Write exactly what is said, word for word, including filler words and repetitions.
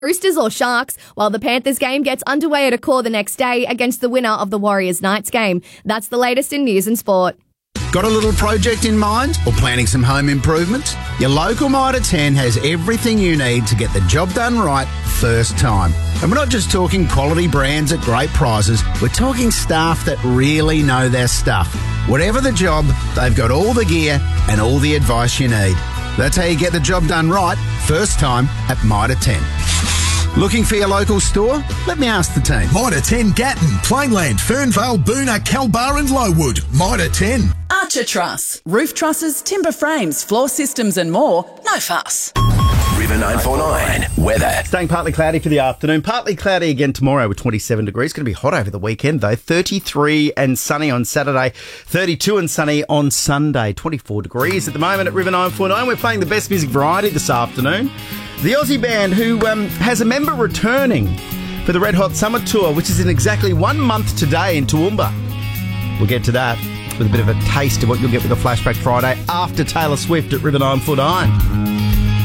Roosters or Sharks, while the Panthers game gets underway at Accor the next day against the winner of the Warriors-Knights game. That's the latest in news and sport. Got a little project in mind or planning some home improvements? Your local Mitre ten has everything you need to get the job done right first time. And we're not just talking quality brands at great prices, we're talking staff that really know their stuff. Whatever the job, they've got all the gear and all the advice you need. That's how you get the job done right first time at Mitre ten. Looking for your local store? Let me ask the team. Mitre ten Gatton, Plainland, Fernvale, Boona, Kelbar and Lowood. Mitre ten. Archer Truss. Roof trusses, timber frames, floor systems and more. No fuss. River nine four nine. Weather. Staying partly cloudy for the afternoon. Partly cloudy again tomorrow with twenty-seven degrees. Going to be hot over the weekend though. thirty-three and sunny on Saturday. thirty-two and sunny on Sunday. twenty-four degrees at the moment at River nine four nine. We're playing the best music variety this afternoon. The Aussie band who um, has a member returning for the Red Hot Summer Tour, which is in exactly one month today in Toowoomba. We'll get to that with a bit of a taste of what you'll get with a Flashback Friday after Taylor Swift at River nine four nine.